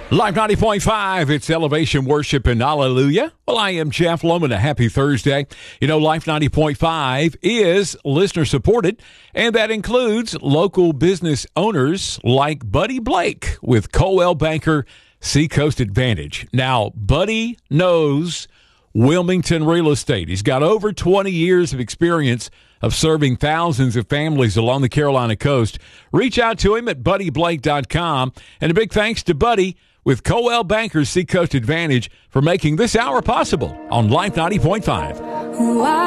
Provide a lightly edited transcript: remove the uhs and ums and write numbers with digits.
Live 90.5, it's Elevation Worship and Hallelujah. Well, I am Jeff Loman. A happy Thursday. You know, Life 90.5 is listener-supported, and that includes local business owners like Buddy Blake with Coldwell Banker Seacoast Advantage. Now, Buddy knows Wilmington real estate. He's got over 20 years of experience of serving thousands of families along the Carolina coast. Reach out to him at buddyblake.com. And a big thanks to Buddy with Coldwell Banker Seacoast Advantage for making this hour possible on Life 90.5.